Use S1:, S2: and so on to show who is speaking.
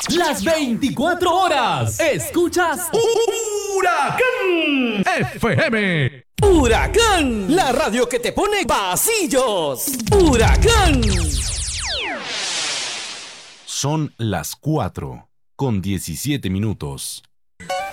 S1: Las 24 horas. Escuchas Huracán FM. Huracán, la radio que te pone pasillos. Huracán.
S2: Son las 4:17.